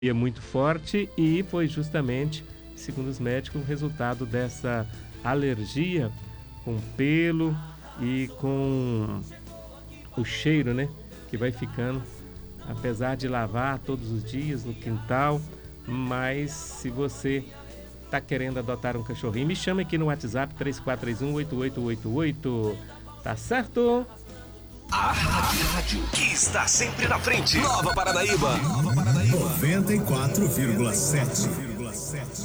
é muito forte e foi justamente, segundo os médicos, o resultado dessa alergia com pelo e com o cheiro, né? Que vai ficando, apesar de lavar todos os dias no quintal, mas se você está querendo adotar um cachorrinho, me chame aqui no WhatsApp 3431-8888, tá certo? A rádio que está sempre na frente. Nova Paranaíba. 94,7.